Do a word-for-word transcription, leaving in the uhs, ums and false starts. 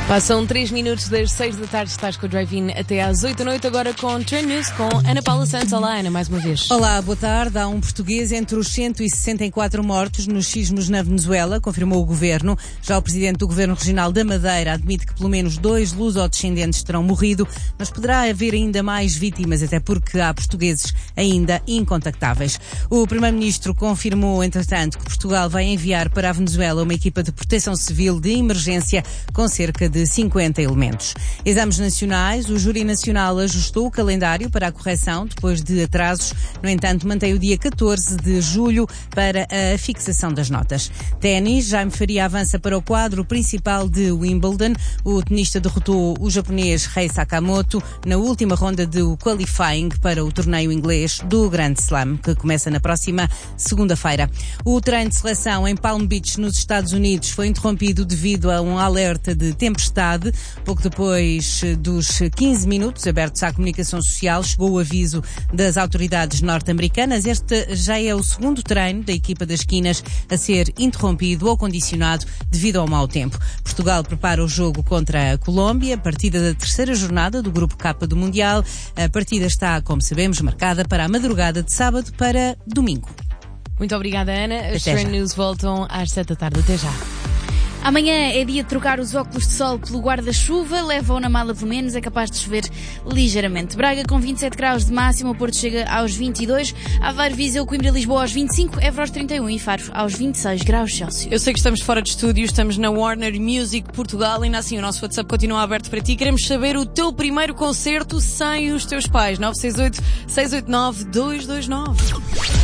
Passam três minutos das seis da tarde, estás com o Drive-In até às oito da noite, agora com Trend News, com Ana Paula Santos. Olá, Ana, mais uma vez. Olá, boa tarde. Há um português entre os cento e sessenta e quatro mortos nos sismos na Venezuela, confirmou o Governo. Já o Presidente do Governo Regional da Madeira admite que pelo menos dois lusodescendentes terão morrido, mas poderá haver ainda mais vítimas, até porque há portugueses ainda incontactáveis. O Primeiro-Ministro confirmou, entretanto, que Portugal vai enviar para a Venezuela uma equipa de proteção civil de emergência com cerca de cinquenta elementos. Exames nacionais. O Júri Nacional ajustou o calendário para a correção depois de atrasos. No entanto, mantém o dia catorze de julho para a fixação das notas. Ténis. Jaime Faria avança para o quadro principal de Wimbledon. O tenista derrotou o japonês Rei Sakamoto na última ronda do qualifying para o torneio inglês do Grand Slam, que começa na próxima segunda-feira. O treino de seleção em Palm Beach, nos Estados Unidos, foi interrompido devido a um alerta de tempestade. Pouco depois dos quinze minutos abertos à comunicação social, chegou o aviso das autoridades norte-americanas. Este já é o segundo treino da equipa das Quinas a ser interrompido ou condicionado devido ao mau tempo. Portugal prepara o jogo contra a Colômbia, partida da terceira jornada do Grupo K do Mundial. A partida está, como sabemos, marcada para a madrugada de sábado para domingo. Muito obrigada, Ana. As Até Trend já. News voltam às sete da tarde. Até já. Amanhã é dia de trocar os óculos de sol pelo guarda-chuva, leva-o na mala pelo menos, é capaz de chover ligeiramente. Braga com vinte e sete graus de máximo, o Porto chega aos vinte e dois, Aveiro, Viseu, Coimbra e Lisboa aos vinte e cinco, Évora aos trinta e um e Faro aos vinte e seis graus Celsius. Eu sei que estamos fora de estúdio, estamos na Warner Music Portugal, ainda assim o nosso WhatsApp continua aberto para ti. Queremos saber o teu primeiro concerto sem os teus pais. nove seis oito, seis oito nove, dois dois nove.